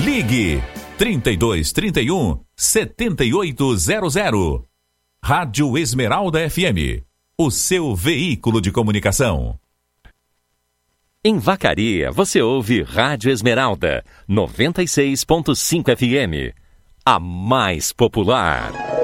Ligue 3231 7800. Rádio Esmeralda FM, o seu veículo de comunicação. Em Vacaria, você ouve Rádio Esmeralda, 96.5 FM, a mais popular.